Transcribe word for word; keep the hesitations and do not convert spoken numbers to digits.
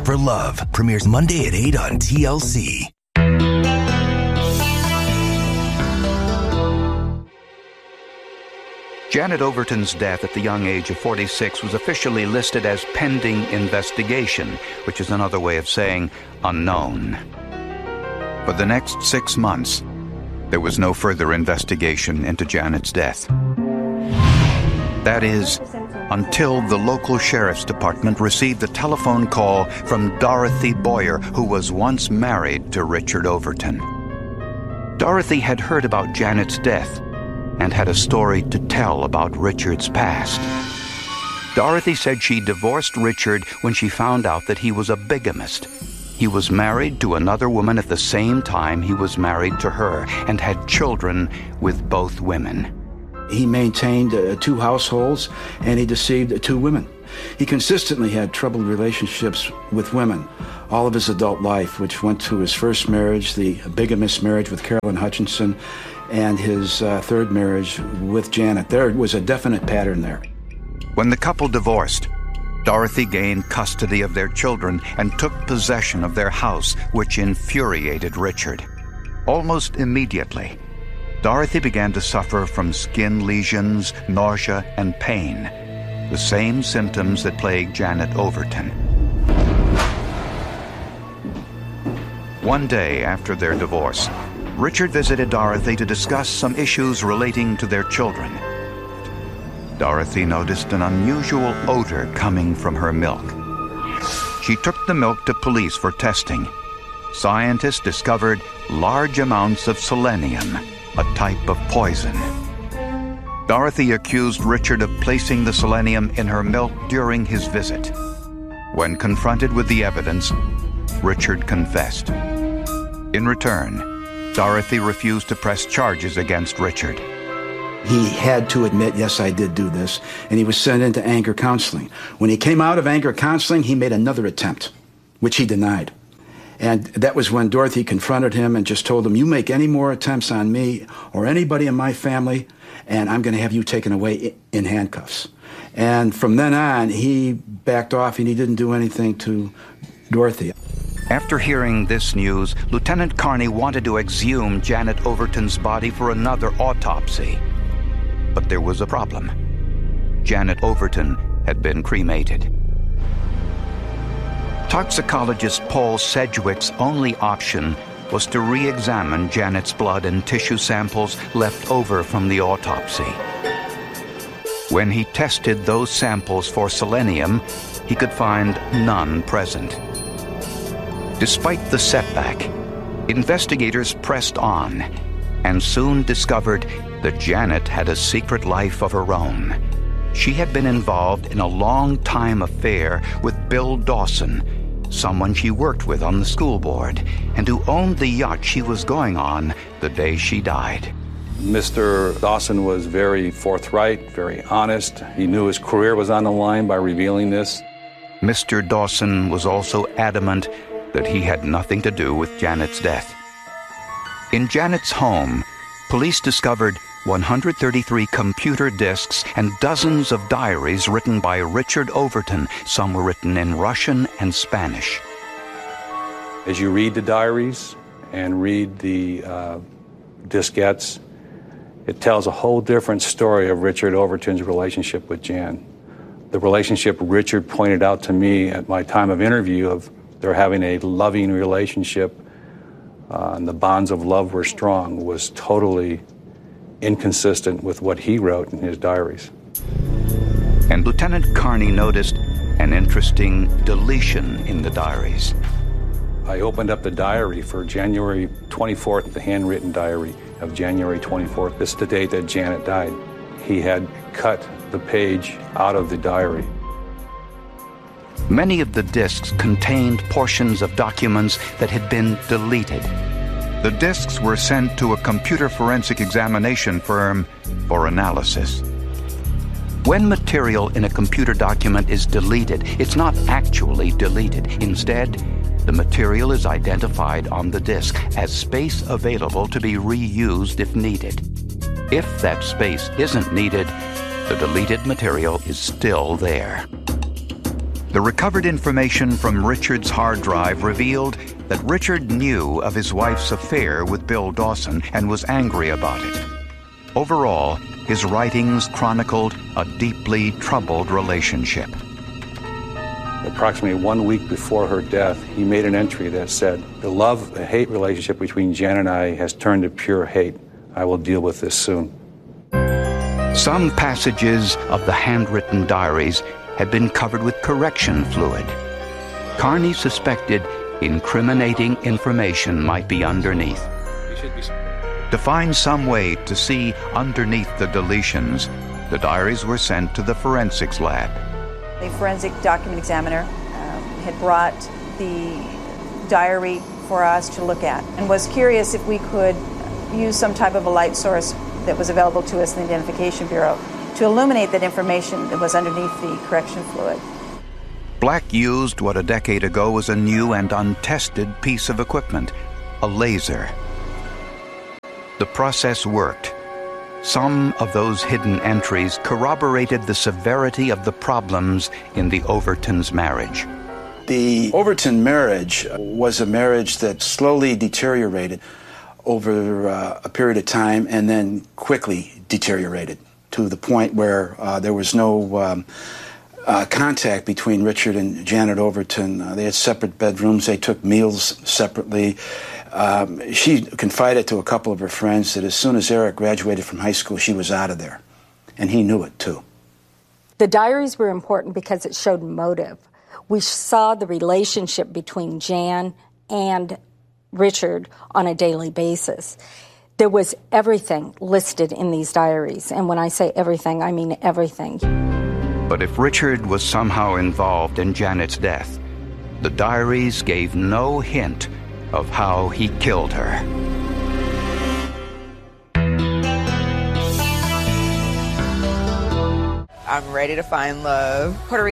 for Love premieres Monday at eight on T L C. Janet Overton's death at the young age of forty-six was officially listed as pending investigation, which is another way of saying unknown. For the next six months, there was no further investigation into Janet's death. That is, until the local sheriff's department received a telephone call from Dorothy Boyer, who was once married to Richard Overton. Dorothy had heard about Janet's death and had a story to tell about Richard's past. Dorothy said she divorced Richard when she found out that he was a bigamist. He was married to another woman at the same time he was married to her and had children with both women. He maintained uh, two households, and he deceived uh, two women. He consistently had troubled relationships with women all of his adult life, which went to his first marriage, the bigamist marriage with Carolyn Hutchinson, and his uh, third marriage with Janet. There was a definite pattern there. When the couple divorced, Dorothy gained custody of their children and took possession of their house, which infuriated Richard. Almost immediately, Dorothy began to suffer from skin lesions, nausea, and pain, the same symptoms that plagued Janet Overton. One day after their divorce, Richard visited Dorothy to discuss some issues relating to their children. Dorothy noticed an unusual odor coming from her milk. She took the milk to police for testing. Scientists discovered large amounts of selenium, a type of poison. Dorothy accused Richard of placing the selenium in her milk during his visit. When confronted with the evidence, Richard confessed. In return, Dorothy refused to press charges against Richard. He had to admit, yes, I did do this, and he was sent into anger counseling. When he came out of anger counseling, he made another attempt, which he denied. And that was when Dorothy confronted him and just told him, you make any more attempts on me or anybody in my family, and I'm going to have you taken away in handcuffs. And from then on, he backed off and he didn't do anything to Dorothy. After hearing this news, Lieutenant Carney wanted to exhume Janet Overton's body for another autopsy. But there was a problem. Janet Overton had been cremated. Toxicologist Paul Sedgwick's only option was to re-examine Janet's blood and tissue samples left over from the autopsy. When he tested those samples for selenium, he could find none present. Despite the setback, investigators pressed on and soon discovered that Janet had a secret life of her own. She had been involved in a long-time affair with Bill Dawson, someone she worked with on the school board, and who owned the yacht she was going on the day she died. Mister Dawson was very forthright, very honest. He knew his career was on the line by revealing this. Mister Dawson was also adamant that he had nothing to do with Janet's death. In Janet's home, police discovered one hundred thirty-three computer disks and dozens of diaries written by Richard Overton. Some were written in Russian and Spanish. As you read the diaries and read the uh, diskettes, it tells a whole different story of Richard Overton's relationship with Jan. The relationship Richard pointed out to me at my time of interview of they're having a loving relationship, uh, and the bonds of love were strong, was totally inconsistent with what he wrote in his diaries. And Lieutenant Carney noticed an interesting deletion in the diaries. I opened up the diary for January twenty-fourth, the handwritten diary of January twenty-fourth. This is the date that Janet died. He had cut the page out of the diary. Many of the disks contained portions of documents that had been deleted. The disks were sent to a computer forensic examination firm for analysis. When material in a computer document is deleted, it's not actually deleted. Instead, the material is identified on the disk as space available to be reused if needed. If that space isn't needed, the deleted material is still there. The recovered information from Richard's hard drive revealed that Richard knew of his wife's affair with Bill Dawson and was angry about it. Overall, his writings chronicled a deeply troubled relationship. Approximately one week before her death, he made an entry that said, "The love-hate relationship between Jan and I has turned to pure hate. I will deal with this soon." Some passages of the handwritten diaries had been covered with correction fluid. Carney suspected incriminating information might be underneath. To find some way to see underneath the deletions, the diaries were sent to the forensics lab. A forensic document examiner um, had brought the diary for us to look at and was curious if we could use some type of a light source that was available to us in the Identification Bureau to illuminate that information that was underneath the correction fluid. Black used what a decade ago was a new and untested piece of equipment, a laser. The process worked. Some of those hidden entries corroborated the severity of the problems in the Overtons' marriage. The Overton marriage was a marriage that slowly deteriorated over uh, a period of time and then quickly deteriorated to the point where uh, there was no um, uh, contact between Richard and Janet Overton. Uh, they had separate bedrooms. They took meals separately. Um, she confided to a couple of her friends that as soon as Eric graduated from high school, she was out of there. And he knew it, too. The diaries were important because it showed motive. We saw the relationship between Jan and Richard on a daily basis. There was everything listed in these diaries. And when I say everything, I mean everything. But if Richard was somehow involved in Janet's death, the diaries gave no hint of how he killed her. I'm ready to find love. Puerto